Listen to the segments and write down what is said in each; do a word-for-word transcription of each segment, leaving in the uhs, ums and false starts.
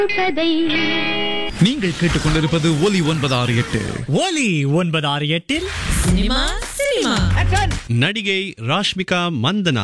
நீங்கள் கேட்டுக்கொண்டிருப்பது ஒலி ஒன்பது ஆறு எட்டு. ஒலி ஒன்பது ஆறு எட்டில் சினிமா சினிமா நடிகை ராஷ்மிகா மந்தனா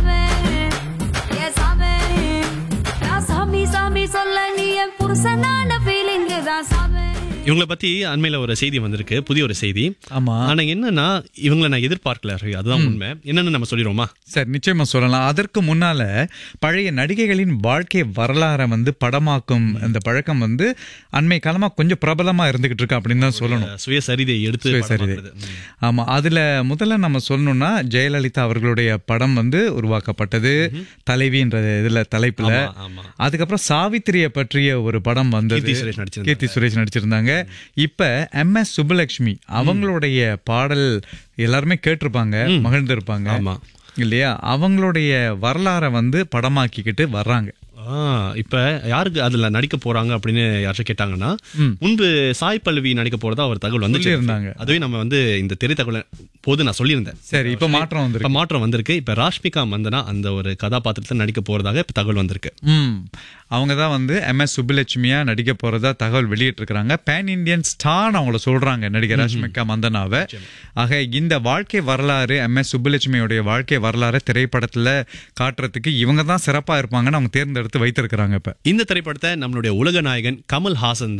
இவங்கள பத்தி அண்மையில ஒரு செய்தி வந்திருக்கு, புதிய ஒரு செய்தி. ஆமா. ஆனா என்னன்னா இவங்களை நான் எதிர்பார்க்கல, அதுதான் உண்மை. என்னன்னு நம்ம சொல்லிடுவோமா? சரி, நிச்சயமா சொல்லலாம். அதற்கு முன்னால பழைய நடிகைகளின் வாழ்க்கை வரலாறை வந்து படமாக்கும் அந்த பழக்கம் வந்து அண்மை காலமா கொஞ்சம் பிரபலமா இருந்துகிட்டு இருக்கு அப்படின்னு தான் சொல்லணும். சுயசரிதை எடுத்து சுயசரிதை. ஆமா, அதுல முதல்ல நம்ம சொல்லணும்னா ஜெயலலிதா அவர்களுடைய படம் வந்து உருவாக்கப்பட்டது தலைவின்ற இதுல தலைப்புல. அதுக்கப்புறம் சாவித்திரியை பற்றிய ஒரு படம் வந்தது, கீர்த்தி சுரேஷ் நடிச்சிருந்தாங்க. இப்ப எம் எஸ் சுப்புலட்சுமி அவங்களுடைய பாடல் எல்லாருமே கேட்டிருப்பாங்க, மகிழ்ந்திருப்பாங்க இல்லையா? அவங்களுடைய வரலாறை வந்து படமாக்கிக்கிட்டு வர்றாங்க. இப்ப யாருக்கு அதுல நடிக்க போறாங்க அப்படின்னு யாராச்சும் கேட்டாங்கன்னா, முன்பு சாய் பல்லவி நடிக்க போறதா ஒரு தகவல் வந்து இருந்தாங்க. அதுவே நம்ம வந்து இந்த திரை தகவல் போது நான் சொல்லியிருந்தேன். சரி, இப்ப மாற்றம் வந்து மாற்றம் வந்திருக்கு. இப்ப ராஷ்மிகா மந்தனா அந்த ஒரு கதாபாத்திரத்தை நடிக்க போறதாக இப்ப தகவல் வந்திருக்கு. அவங்கதான் வந்து எம் எஸ் சுப்புலட்சுமியா நடிக்க போறதா தகவல் வெளியிட்டு இருக்காங்க. பேன் இண்டியன் ஸ்டார் அவங்கள சொல்றாங்க, நடிகர் ராஷ்மிகா மந்தனாவை. ஆக இந்த வாழ்க்கை வரலாறு, எம் எஸ் சுப்புலட்சுமியோடைய வாழ்க்கை வரலாறு திரைப்படத்துல காட்டுறதுக்கு இவங்க தான் சிறப்பா இருப்பாங்கன்னு அவங்க தேர்ந்தெடுத்து வைத்திருக்கிறாங்க. இப்ப இந்த திரைப்படத்தை நம்மளுடைய உலக நாயகன் கமல் ஹாசன்